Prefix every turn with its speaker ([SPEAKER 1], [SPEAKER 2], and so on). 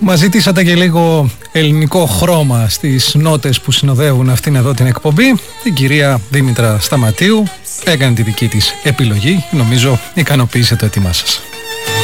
[SPEAKER 1] Μας ζητήσατε και λίγο ελληνικό χρώμα στις νότες που συνοδεύουν αυτήν εδώ την εκπομπή. Η κυρία Δήμητρα Σταματίου έκανε τη δική της επιλογή. Νομίζω ικανοποίησε το έτοιμά σας.